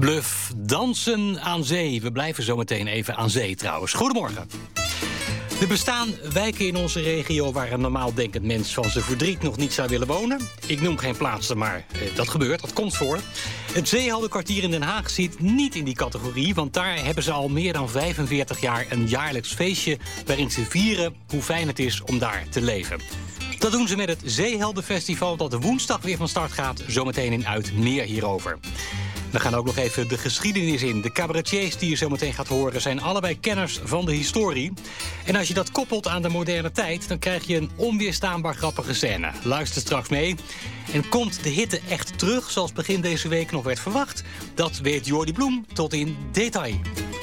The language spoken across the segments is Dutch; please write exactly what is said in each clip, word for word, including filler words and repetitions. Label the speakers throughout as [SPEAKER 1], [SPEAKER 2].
[SPEAKER 1] Bluff, dansen aan zee. We blijven zo meteen even aan zee trouwens. Goedemorgen. Er bestaan wijken in onze regio waar een normaal denkend mens van zijn verdriet nog niet zou willen wonen. Ik noem geen plaatsen, maar eh, dat gebeurt, dat komt voor. Het Zeeheldenkwartier in Den Haag zit niet in die categorie, want daar hebben ze al meer dan vijfenveertig jaar een jaarlijks feestje waarin ze vieren hoe fijn het is om daar te leven. Dat doen ze met het Zeeheldenfestival dat woensdag weer van start gaat, zometeen in Uit meer hierover. We gaan ook nog even de geschiedenis in. De cabaretiers die je zo meteen gaat horen zijn allebei kenners van de historie. En als je dat koppelt aan de moderne tijd, dan krijg je een onweerstaanbaar grappige scène. Luister straks mee. En komt de hitte echt terug zoals begin deze week nog werd verwacht? Dat weet Jordi Bloem tot in detail.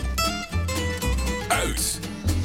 [SPEAKER 2] Uit.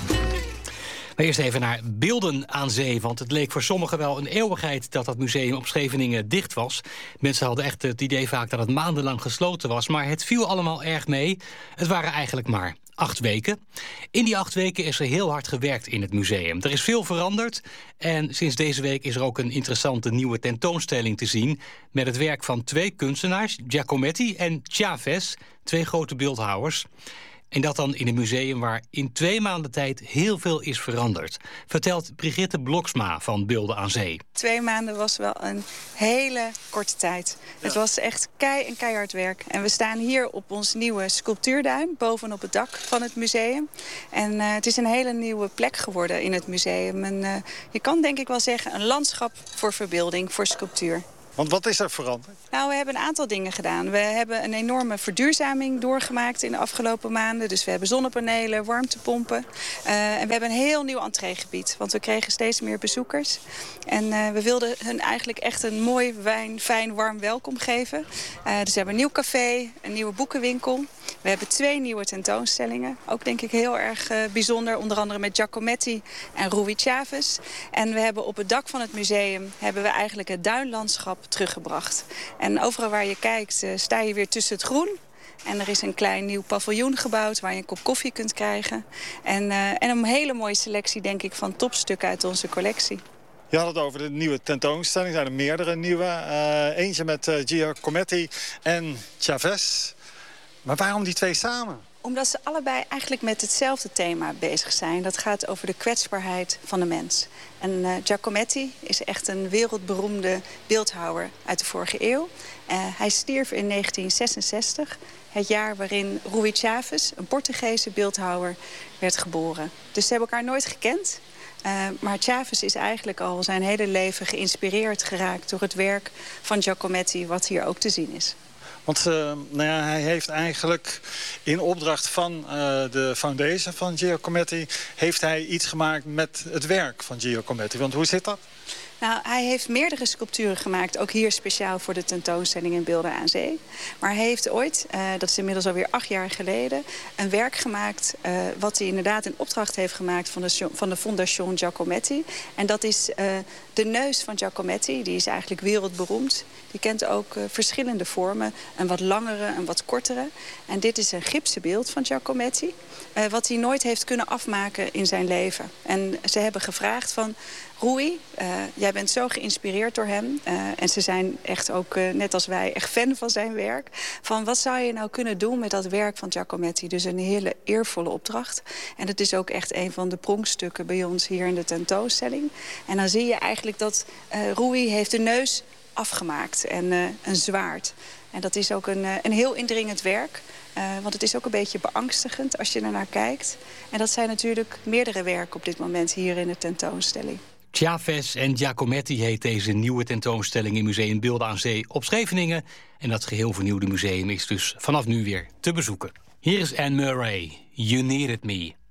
[SPEAKER 1] Maar eerst even naar Beelden aan Zee. Want het leek voor sommigen wel een eeuwigheid dat dat museum op Scheveningen dicht was. Mensen hadden echt het idee vaak dat het maandenlang gesloten was. Maar het viel allemaal erg mee. Het waren eigenlijk maar acht weken. In die acht weken is er heel hard gewerkt in het museum. Er is veel veranderd. En sinds deze week is er ook een interessante nieuwe tentoonstelling te zien. Met het werk van twee kunstenaars, Giacometti en Chavez. Twee grote beeldhouwers. En dat dan in een museum waar in twee maanden tijd heel veel is veranderd. Vertelt Brigitte Bloksma van Beelden aan Zee.
[SPEAKER 3] Twee maanden was wel een hele korte tijd. Ja. Het was echt kei en keihard werk. En we staan hier op ons nieuwe sculptuurduin bovenop het dak van het museum. En uh, het is een hele nieuwe plek geworden in het museum. En, uh, je kan denk ik wel zeggen een landschap voor verbeelding, voor sculptuur.
[SPEAKER 4] Want wat is er veranderd?
[SPEAKER 3] Nou, we hebben een aantal dingen gedaan. We hebben een enorme verduurzaming doorgemaakt in de afgelopen maanden. Dus we hebben zonnepanelen, warmtepompen. Uh, en we hebben een heel nieuw entreegebied. Want we kregen steeds meer bezoekers. En uh, we wilden hun eigenlijk echt een mooi, wijn, fijn, warm welkom geven. Uh, dus we hebben een nieuw café, een nieuwe boekenwinkel. We hebben twee nieuwe tentoonstellingen. Ook denk ik heel erg uh, bijzonder. Onder andere met Giacometti en Rui Chavez. En we hebben op het dak van het museum hebben we eigenlijk het duinlandschap teruggebracht. En overal waar je kijkt uh, sta je weer tussen het groen. En er is een klein nieuw paviljoen gebouwd waar je een kop koffie kunt krijgen. En, uh, en een hele mooie selectie denk ik van topstukken uit onze collectie.
[SPEAKER 4] Je had het over de nieuwe tentoonstelling. Er zijn er meerdere nieuwe. Uh, eentje met uh, Giacometti en Chavez. Maar waarom die twee samen?
[SPEAKER 3] Omdat ze allebei eigenlijk met hetzelfde thema bezig zijn. Dat gaat over de kwetsbaarheid van de mens. En uh, Giacometti is echt een wereldberoemde beeldhouwer uit de vorige eeuw. Uh, hij stierf in negentien zesenzestig, het jaar waarin Rui Chavez, een Portugese beeldhouwer, werd geboren. Dus ze hebben elkaar nooit gekend. Uh, maar Chavez is eigenlijk al zijn hele leven geïnspireerd geraakt door het werk van Giacometti, wat hier ook te zien is.
[SPEAKER 4] Want uh, nou ja, hij heeft eigenlijk in opdracht van uh, de foundation van Giacometti heeft hij iets gemaakt met het werk van Giacometti. Want hoe zit dat?
[SPEAKER 3] Nou, hij heeft meerdere sculpturen gemaakt, ook hier speciaal voor de tentoonstelling in Beelden aan Zee. Maar hij heeft ooit, uh, dat is inmiddels alweer acht jaar geleden, een werk gemaakt uh, wat hij inderdaad in opdracht heeft gemaakt van de, van de Fondation Giacometti. En dat is uh, de neus van Giacometti, die is eigenlijk wereldberoemd. Die kent ook uh, verschillende vormen, een wat langere, een wat kortere. En dit is een gipsen beeld van Giacometti, uh, wat hij nooit heeft kunnen afmaken in zijn leven. En ze hebben gevraagd van Rui, uh, jij bent zo geïnspireerd door hem. Uh, en ze zijn echt ook, uh, net als wij, echt fan van zijn werk. Van wat zou je nou kunnen doen met dat werk van Giacometti? Dus een hele eervolle opdracht. En het is ook echt een van de pronkstukken bij ons hier in de tentoonstelling. En dan zie je eigenlijk dat uh, Rui heeft de neus afgemaakt en uh, een zwaard. En dat is ook een, uh, een heel indringend werk. Uh, want het is ook een beetje beangstigend als je ernaar kijkt. En dat zijn natuurlijk meerdere werken op dit moment hier in de tentoonstelling.
[SPEAKER 1] Chavez en Giacometti heet deze nieuwe tentoonstelling in Museum Beelden aan Zee op Scheveningen. En dat geheel vernieuwde museum is dus vanaf nu weer te bezoeken. Hier is Anne Murray, You Needed Me.